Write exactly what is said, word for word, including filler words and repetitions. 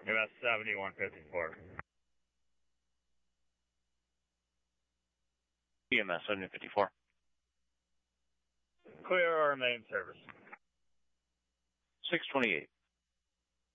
U S seventy-one fifty-four. E M S seventy fifty-four. Clear our main service. six twenty-eight.